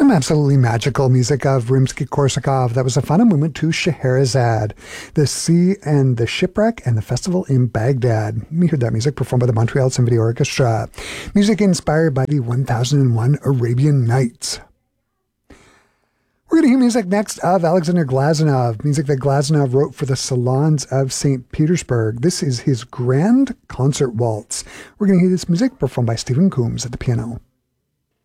Some absolutely magical music of Rimsky-Korsakov. That was a final movement to Scheherazade, The Sea and the Shipwreck, and the Festival in Baghdad. We heard that music performed by the Montreal Symphony Orchestra. Music inspired by the 1001 Arabian Nights. We're going to hear music next of Alexander Glazunov, music that Glazunov wrote for the Salons of St. Petersburg. This is his Grand Concert Waltz. We're going to hear this music performed by Stephen Coombs at the piano.